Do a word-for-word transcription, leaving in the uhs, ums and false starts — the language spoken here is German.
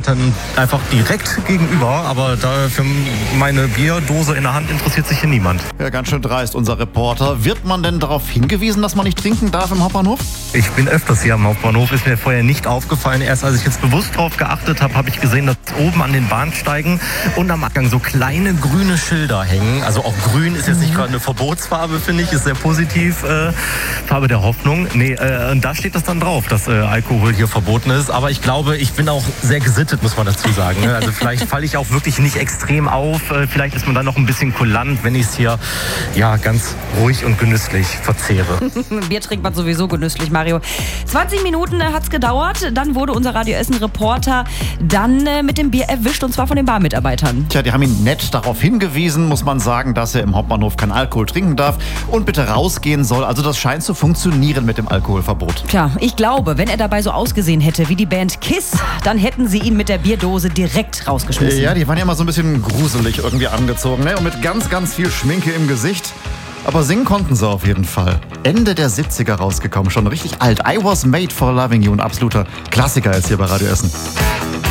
Mitarbeitern einfach direkt gegenüber, aber da für meine Bierdose in der Hand interessiert sich hier niemand. Ja, ganz schön dreist, unser Reporter. Wird man denn darauf hingewiesen, dass man nicht trinken darf im Hauptbahnhof? Ich bin öfters hier am Hauptbahnhof, ist mir vorher nicht aufgefallen. Erst als ich jetzt bewusst drauf geachtet habe, habe ich gesehen, dass oben an den Bahnsteigen und am Abgang so kleine grüne Schilder hängen. Also auch grün ist jetzt nicht gerade eine Verbotsfarbe, finde ich, ist sehr positiv. Äh, Farbe der Hoffnung. Nee, äh, und da steht das dann drauf, dass äh, Alkohol hier verboten ist. Aber ich glaube, ich bin auch sehr gesittet, muss man dazu sagen. Ne? Also vielleicht falle ich auch wirklich nicht extrem auf. Äh, vielleicht ist man dann noch ein bisschen kulant, wenn ich es hier ja ganz ruhig und genüsslich verzehre. Bier trinkt man sowieso genüsslich, Mario. zwanzig Minuten hat es gedauert. Dann wurde unser Radio Essen-Reporter dann äh, mit dem Bier erwischt, und zwar von den Barmitarbeitern. Tja, die haben ihn nett darauf hingewiesen, muss man sagen, dass er im Hauptbahnhof kein Alkohol trinken darf und bitte rausgehen soll. Also das scheint zu funktionieren mit dem Alkoholverbot. Tja, ich glaube, wenn er dabei so ausgesehen hätte wie die Band Kiss, dann hätten sie ihn mit der Bierdose direkt rausgeschmissen. Ja, die waren ja immer so ein bisschen gruselig irgendwie angezogen, ne? Und mit ganz, ganz viel Schminke im Gesicht. Aber singen konnten sie auf jeden Fall. Ende der siebziger rausgekommen, schon richtig alt. I Was Made for Loving You, ein absoluter Klassiker jetzt hier bei Radio Essen.